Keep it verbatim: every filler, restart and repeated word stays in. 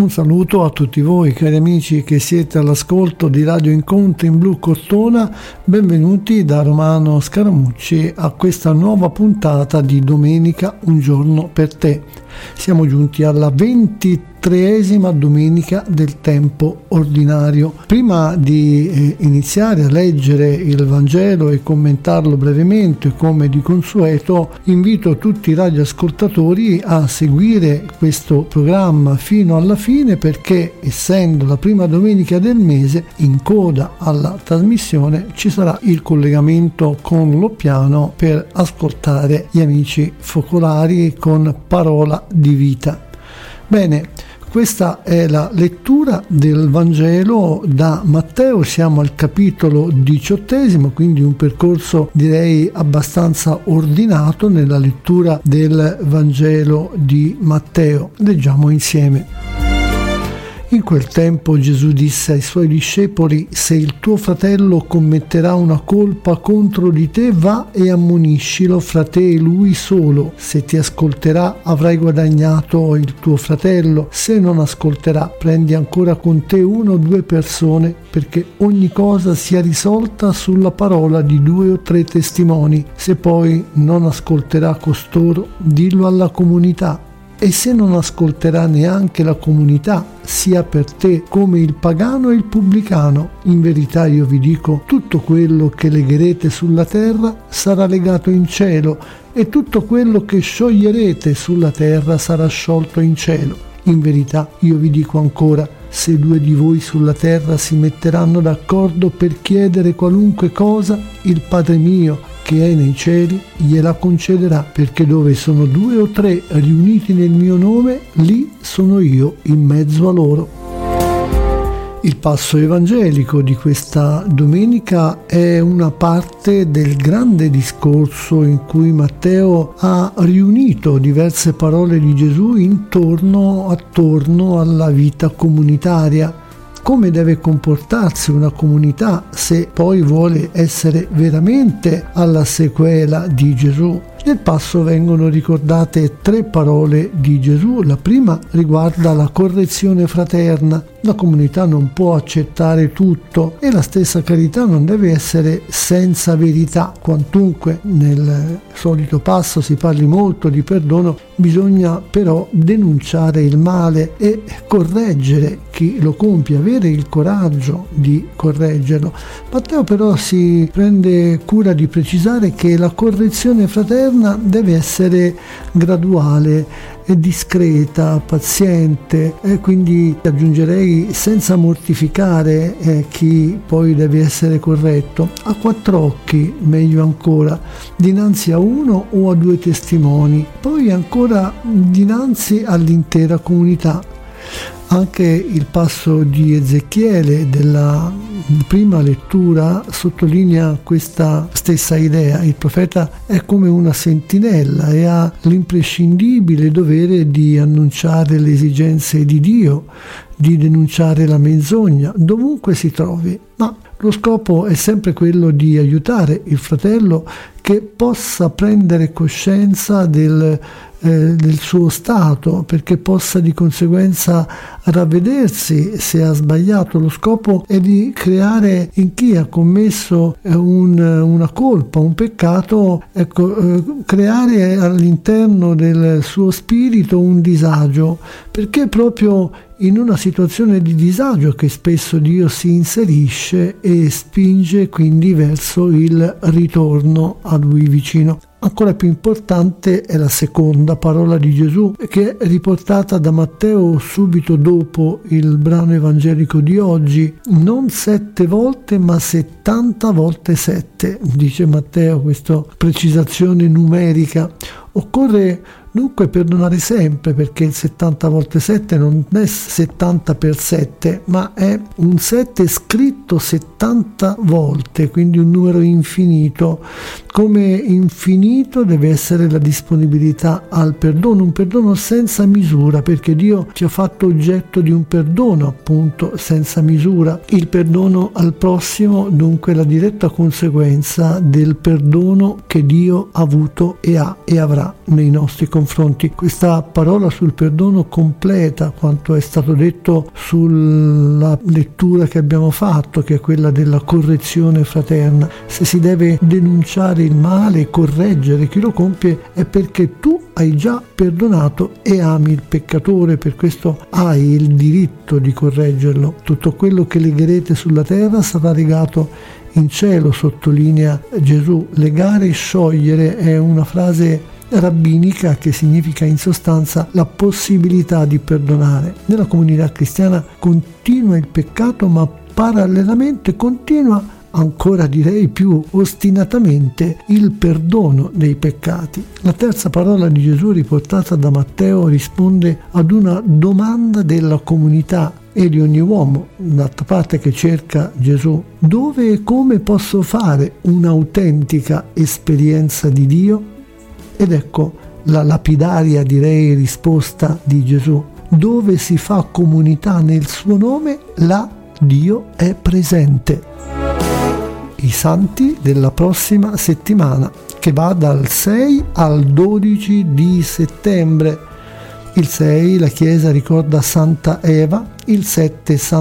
Un saluto a tutti voi cari amici che siete all'ascolto di Radio Incontri in Blu Cortona, benvenuti da Romano Scaramucci a questa nuova puntata di Domenica Un Giorno per Te. Siamo giunti alla ventitreesima domenica del tempo ordinario. Prima di eh, iniziare a leggere il Vangelo e commentarlo brevemente come di consueto, invito tutti i radioascoltatori a seguire questo programma fino alla fine, perché essendo la prima domenica del mese, in coda alla trasmissione ci sarà il collegamento con Loppiano per ascoltare gli amici focolari con parola di vita. Bene, questa è la lettura del Vangelo da Matteo, siamo al capitolo diciottesimo, quindi un percorso direi abbastanza ordinato nella lettura del Vangelo di Matteo. Leggiamo insieme. In quel tempo Gesù disse ai suoi discepoli: se il tuo fratello commetterà una colpa contro di te, va e ammoniscilo fra te e lui solo. Se ti ascolterà, avrai guadagnato il tuo fratello. Se non ascolterà, prendi ancora con te una o due persone, perché ogni cosa sia risolta sulla parola di due o tre testimoni. Se poi non ascolterà costoro, dillo alla comunità. E se non ascolterà neanche la comunità, sia per te come il pagano e il pubblicano. In verità io vi dico, tutto quello che legherete sulla terra sarà legato in cielo, e tutto quello che scioglierete sulla terra sarà sciolto in cielo. In verità io vi dico ancora, se due di voi sulla terra si metteranno d'accordo per chiedere qualunque cosa, il Padre mio che è nei cieli gliela concederà, perché dove sono due o tre riuniti nel mio nome, lì sono io in mezzo a loro. Il passo evangelico di questa domenica è una parte del grande discorso in cui Matteo ha riunito diverse parole di Gesù intorno attorno alla vita comunitaria. Come deve comportarsi una comunità se poi vuole essere veramente alla sequela di Gesù? Nel passo vengono ricordate tre parole di Gesù. La prima riguarda la correzione fraterna. La comunità non può accettare tutto e la stessa carità non deve essere senza verità. Quantunque nel solito passo si parli molto di perdono, bisogna però denunciare il male e correggere chi lo compie, avere il coraggio di correggerlo. Matteo però si prende cura di precisare che la correzione fraterna deve essere graduale, discreta, paziente, e quindi aggiungerei senza mortificare eh, chi poi deve essere corretto, a quattro occhi, meglio ancora, dinanzi a uno o a due testimoni, poi ancora dinanzi all'intera comunità. Anche il passo di Ezechiele della prima lettura sottolinea questa stessa idea. Il profeta è come una sentinella e ha l'imprescindibile dovere di annunciare le esigenze di Dio, di denunciare la menzogna dovunque si trovi, ma lo scopo è sempre quello di aiutare il fratello che possa prendere coscienza del, eh, del suo stato, perché possa di conseguenza ravvedersi se ha sbagliato. Lo scopo è di creare in chi ha commesso eh, un, una colpa, un peccato, ecco, eh, creare all'interno del suo spirito un disagio, perché proprio in una situazione di disagio che spesso Dio si inserisce e spinge quindi verso il ritorno a Lui vicino. Ancora più importante è la seconda parola di Gesù, che è riportata da Matteo subito dopo il brano evangelico di oggi: non sette volte ma settanta volte sette, dice Matteo, questa precisazione numerica. Occorre dunque perdonare sempre, perché il settanta volte sette non è settanta per sette, ma è un sette scritto settanta volte, quindi un numero infinito. Come infinito deve essere la disponibilità al perdono, un perdono senza misura, perché Dio ci ha fatto oggetto di un perdono appunto senza misura. Il perdono al prossimo dunque è la diretta conseguenza del perdono che Dio ha avuto e ha e avrà nei nostri confronti. confronti. Questa parola sul perdono completa quanto è stato detto sulla lettura che abbiamo fatto, che è quella della correzione fraterna. Se si deve denunciare il male e correggere chi lo compie è perché tu hai già perdonato e ami il peccatore, per questo hai il diritto di correggerlo. Tutto quello che legherete sulla terra sarà legato in cielo, sottolinea Gesù. Legare e sciogliere è una frase rabbinica che significa in sostanza la possibilità di perdonare. Nella comunità cristiana continua il peccato, ma parallelamente continua, ancora direi più ostinatamente, il perdono dei peccati. La terza parola di Gesù riportata da Matteo risponde ad una domanda della comunità e di ogni uomo, d'altra parte, che cerca Gesù: dove e come posso fare un'autentica esperienza di Dio? Ed ecco la lapidaria, direi, risposta di Gesù: dove si fa comunità nel suo nome, là Dio è presente. I santi della prossima settimana, che va dal sei al dodici di settembre. Il sei la Chiesa ricorda Santa Eva, il sette Santa